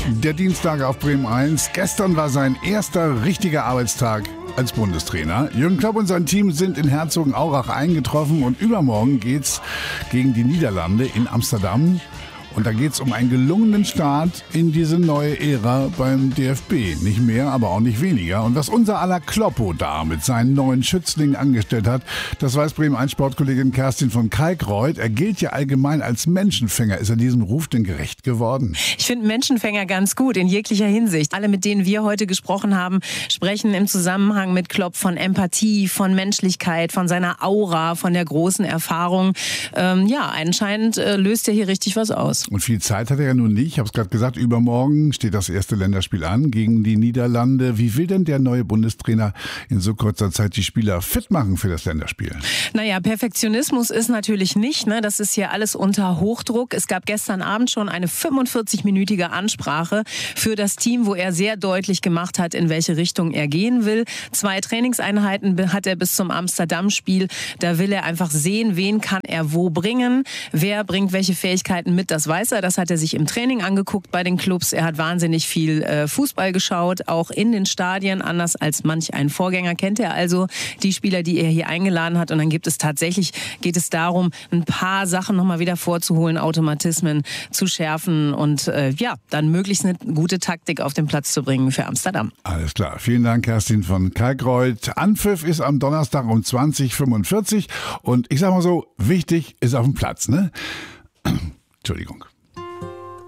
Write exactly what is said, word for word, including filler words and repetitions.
Der Dienstag auf Bremen eins. Gestern war sein erster richtiger Arbeitstag als Bundestrainer. Jürgen Klopp und sein Team sind in Herzogenaurach eingetroffen und übermorgen geht's gegen die Niederlande in Amsterdam. Und da geht's um einen gelungenen Start in diese neue Ära beim D F B. Nicht mehr, aber auch nicht weniger. Und was unser aller Kloppo da mit seinen neuen Schützlingen angestellt hat, das weiß Bremen eins Sportkollegin Kerstin von Kalkreuth. Er gilt ja allgemein als Menschenfänger. Ist er diesem Ruf denn gerecht geworden? Ich finde Menschenfänger ganz gut in jeglicher Hinsicht. Alle, mit denen wir heute gesprochen haben, sprechen im Zusammenhang mit Klopp von Empathie, von Menschlichkeit, von seiner Aura, von der großen Erfahrung. Ähm, ja, anscheinend äh, löst er hier richtig was aus. Und viel Zeit hat er ja nun nicht. Ich habe es gerade gesagt, übermorgen steht das erste Länderspiel an gegen die Niederlande. Wie will denn der neue Bundestrainer in so kurzer Zeit die Spieler fit machen für das Länderspiel? Naja, Perfektionismus ist natürlich nicht. Ne? Das ist hier alles unter Hochdruck. Es gab gestern Abend schon eine fünfundvierzig-minütige Ansprache für das Team, wo er sehr deutlich gemacht hat, in welche Richtung er gehen will. Zwei Trainingseinheiten hat er bis zum Amsterdam-Spiel. Da will er einfach sehen, wen kann er wo bringen, wer bringt welche Fähigkeiten mit. Das weiß er, das hat er sich im Training angeguckt bei den Clubs. Er hat wahnsinnig viel äh, Fußball geschaut, auch in den Stadien, anders als manch ein Vorgänger kennt er also die Spieler, die er hier eingeladen hat. Und dann gibt es tatsächlich, geht es darum, ein paar Sachen nochmal wieder vorzuholen, Automatismen zu schärfen und äh, ja, dann möglichst eine gute Taktik auf den Platz zu bringen für Amsterdam. Alles klar. Vielen Dank, Kerstin von Kalkreuth. Anpfiff ist am Donnerstag um zwanzig Uhr fünfundvierzig und ich sag mal so, wichtig ist auf dem Platz, ne? Entschuldigung.